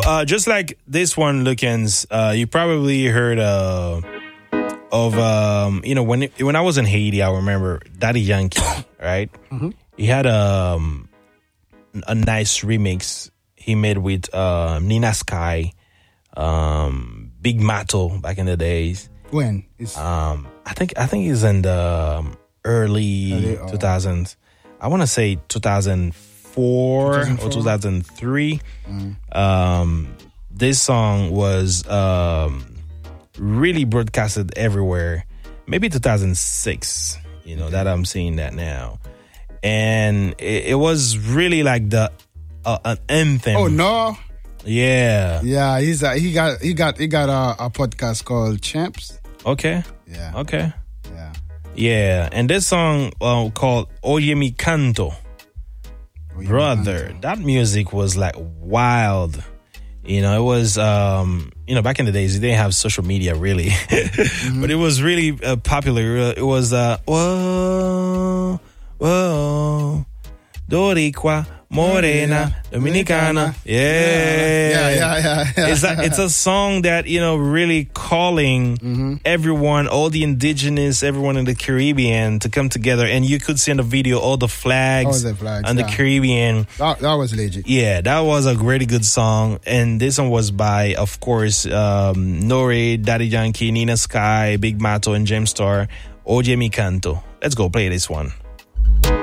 just like this one, Lucans, you probably heard of when I was in Haiti, I remember Daddy Yankee, right? Mm-hmm. He had a nice remix he made with Nina Sky, Big Mato back in the days. When? I think it's in the early 2000s. I want to say 2004 or 2003. This song was really broadcasted everywhere. Maybe 2006, that I'm seeing that now. And it was really like the an anthem. Oh no. Yeah. Yeah, he got a podcast called Champs. Okay. Yeah. Okay. Yeah. Yeah, and this song called Oye Mi Canto. Brother, that music was like wild. It was, back in the days, you didn't have social media really. But it was really popular. It was, whoa, whoa, Doricua, Morena, Dominicana. Yeah. It's a song that, really calling everyone, all the indigenous, everyone in the Caribbean to come together. And you could see in the video all the flags, on the Caribbean. That was legit. Yeah, that was a really good song. And this one was by, of course, Nore, Daddy Yankee, Nina Sky, Big Mato, and James Star, Oye Mi Canto. Let's go play this one.